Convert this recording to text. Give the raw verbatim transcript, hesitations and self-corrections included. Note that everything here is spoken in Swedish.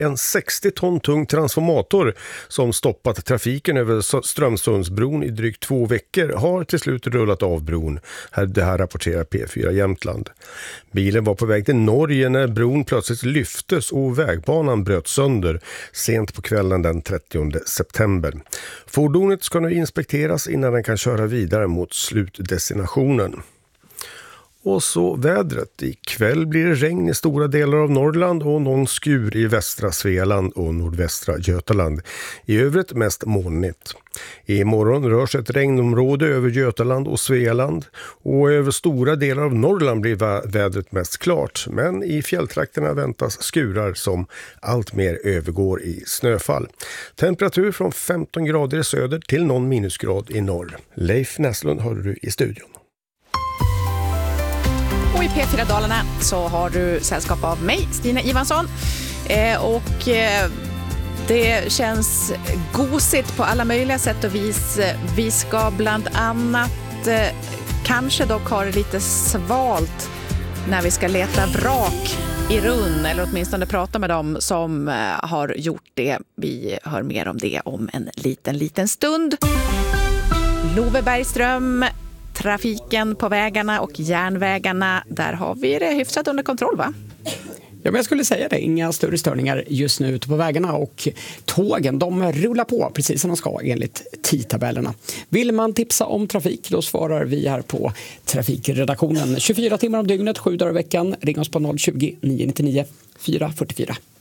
En sextio ton tung transformator som stoppat trafiken över Strömsundsbron i drygt två veckor har till slut rullat av bron. Det här rapporterar P fyra Jämtland. Bilen var på väg till Norge när bron plötsligt lyftes och vägbanan bröt sönder sent på kvällen den trettionde september. Fordonet ska nu inspekteras innan den kan köra vidare mot slutdestinationen. Och så vädret. Ikväll blir det regn i stora delar av Norrland och någon skur i västra Svealand och nordvästra Götaland. I övrigt mest molnigt. Imorgon rör sig ett regnområde över Götaland och Svealand och över stora delar av Norrland blir vä- vädret mest klart. Men i fjälltrakterna väntas skurar som allt mer övergår i snöfall. Temperatur från femton grader i söder till någon minusgrad i norr. Leif Näslund har du i studion. Och i P fyra Dalarna så har du sällskap av mig, Stina Ivansson. Eh, och eh, det känns gosigt på alla möjliga sätt och vis. Vi ska bland annat eh, kanske dock ha det lite svalt när vi ska leta vrak i Runn. Eller åtminstone prata med dem som eh, har gjort det. Vi hör mer om det om en liten, liten stund. Love Bergström. Trafiken på vägarna och järnvägarna, där har vi det hyfsat under kontroll, va? Ja, men jag skulle säga det. Inga större störningar just nu ute på vägarna och tågen, de rullar på precis som de ska enligt tidtabellerna. Vill man tipsa om trafik, då svarar vi här på trafikredaktionen. tjugofyra timmar om dygnet, sju dagar i veckan. Ring oss på noll tjugo, nio nio nio, fyra fyra fyra.